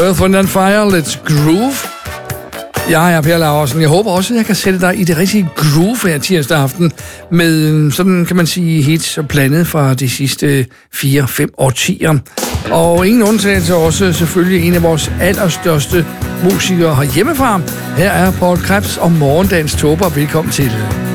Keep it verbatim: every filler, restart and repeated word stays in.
Earth, Wind and Fire, Let's Groove. Jeg er Per Laursen. Jeg håber også, at jeg kan sætte dig i det rigtige groove her tirsdag aften med, sådan kan man sige, hits og blandet fra de sidste fire fem årtier. Og ingen undtagelse også selvfølgelig en af vores allerstørste musikere herhjemmefra. Her er Paul Krebs og Morgendagens Tober. Velkommen til.